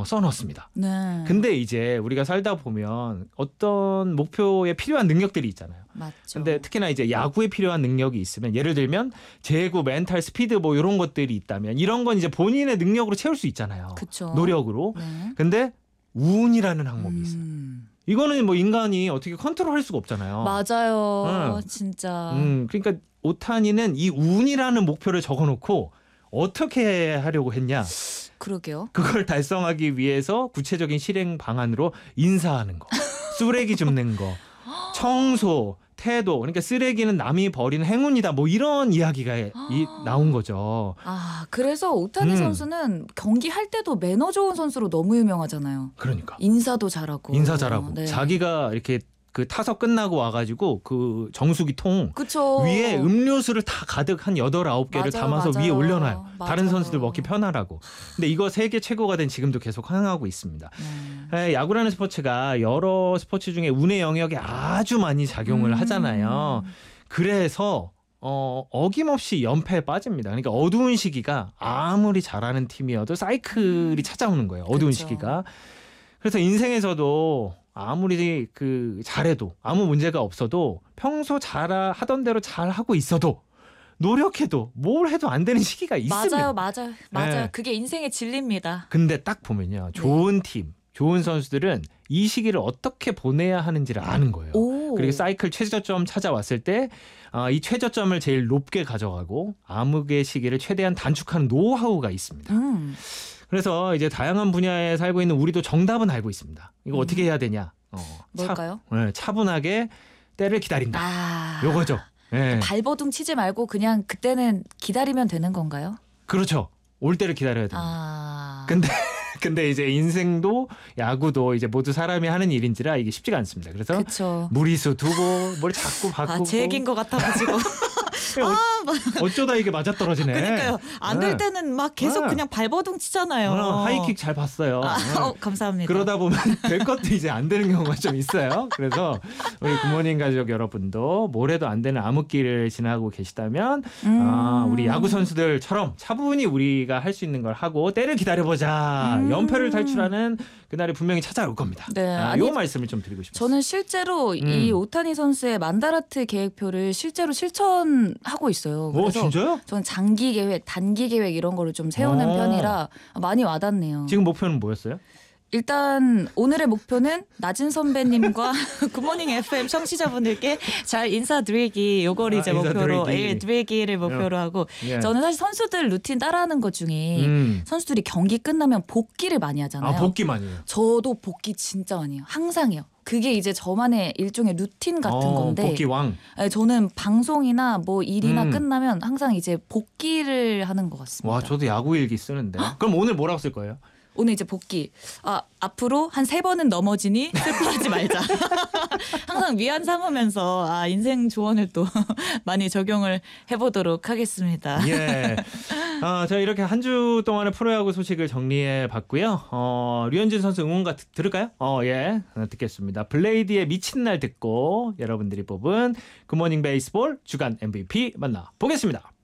써놓습니다. 네. 근데 이제 우리가 살다 보면 어떤 목표에 필요한 능력들이 있잖아요. 맞죠. 근데 특히나 이제 야구에 필요한 능력이 있으면 예를 들면 제구, 멘탈, 스피드 뭐 이런 것들이 있다면 이런 건 이제 본인의 능력으로 채울 수 있잖아요. 그쵸. 노력으로. 네. 근데 운이라는 항목이 있어요. 이거는 뭐 인간이 어떻게 컨트롤할 수가 없잖아요. 맞아요. 진짜. 그러니까 오타니는 이 운이라는 목표를 적어놓고 어떻게 하려고 했냐. 그러게요. 그걸 달성하기 위해서 구체적인 실행 방안으로 인사하는 거, 쓰레기 줍는 거, 청소, 태도. 그러니까 쓰레기는 남이 버리는 행운이다. 뭐 이런 이야기가 나온 거죠. 아, 그래서 오타니 선수는 경기할 때도 매너 좋은 선수로 너무 유명하잖아요. 그러니까. 인사도 잘하고. 인사 잘하고. 네. 자기가 이렇게 그 타석 끝나고 와가지고 그 정수기 통 그쵸. 위에 음료수를 다 가득 한 8, 9개를 담아서 맞아요. 위에 올려놔요. 다른 맞아요. 선수들 먹기 편하라고. 근데 이거 세계 최고가 된 지금도 계속 활용하고 있습니다. 야구라는 스포츠가 여러 스포츠 중에 운의 영역에 아주 많이 작용을 하잖아요. 그래서 어김없이 연패에 빠집니다. 그러니까 어두운 시기가 아무리 잘하는 팀이어도 사이클이 찾아오는 거예요. 어두운 그쵸. 시기가. 그래서 인생에서도 아무리 잘해도 아무 문제가 없어도 평소 하던 대로 잘 하고 있어도 노력해도 뭘 해도 안 되는 시기가 있습니다. 맞아요. 네. 그게 인생의 진리입니다. 근데 딱 보면요. 좋은 팀, 좋은 선수들은 이 시기를 어떻게 보내야 하는지를 아는 거예요. 그리고 사이클 최저점 찾아왔을 때 이 최저점을 제일 높게 가져가고 암흑의 시기를 최대한 단축하는 노하우가 있습니다. 그래서 이제 다양한 분야에 살고 있는 우리도 정답은 알고 있습니다. 이거 어떻게 해야 되냐? 뭘까요? 차분하게 때를 기다린다. 요거죠. 네. 발버둥 치지 말고 그냥 그때는 기다리면 되는 건가요? 그렇죠. 올 때를 기다려야 됩니다. 근데 이제 인생도 야구도 이제 모두 사람이 하는 일인지라 이게 쉽지가 않습니다. 그래서 그쵸. 무리수 두고 뭘 자꾸 바꾸고. 제 얘기인 것 같아가지고. 어쩌다 이게 맞아떨어지네. 그러니까요. 안 될 때는 막 계속 그냥 발버둥 치잖아요. 하이킥 잘 봤어요. 감사합니다. 그러다 보면 될 것도 이제 안 되는 경우가 좀 있어요. 그래서 우리 굿모닝 가족 여러분도 뭘 해도 안 되는 암흑기를 지나고 계시다면 우리 야구 선수들처럼 차분히 우리가 할 수 있는 걸 하고 때를 기다려보자. 연패를 탈출하는 그날이 분명히 찾아올 겁니다. 네. 이 말씀을 좀 드리고 싶습니다. 저는 실제로 이 오타니 선수의 만다라트 계획표를 실제로 실천하고 있어요. 그래서 진짜요? 저는 장기 계획, 단기 계획 이런 거를 좀 세우는 편이라 많이 와닿네요. 지금 목표는 뭐였어요? 일단 오늘의 목표는 나진 선배님과 굿모닝 FM 청취자분들께 잘 인사드리기 요걸 이제 목표로 드리기를 목표로 하고 저는 사실 선수들 루틴 따라하는 것 중에 선수들이 경기 끝나면 복기를 많이 하잖아요. 복기 많이 해요. 저도 복기 진짜 많이 해요. 항상 해요. 그게 이제 저만의 일종의 루틴 같은 건데 복기 왕. 저는 방송이나 뭐 일이나 끝나면 항상 이제 복기를 하는 것 같습니다. 와, 저도 야구 일기 쓰는데. 그럼 오늘 뭐라고 쓸 거예요? 오늘 이제 복기. 앞으로 한 3번은 넘어지니 슬퍼하지 말자. 항상 위안 삼으면서 인생 조언을 또 많이 적용을 해보도록 하겠습니다. 예. 자, 이렇게 한 주 동안의 프로야구 소식을 정리해 봤고요. 류현진 선수 응원가 들을까요? 예. 듣겠습니다. 블레이드의 미친 날 듣고 여러분들이 뽑은 굿모닝 베이스볼 주간 MVP 만나 보겠습니다.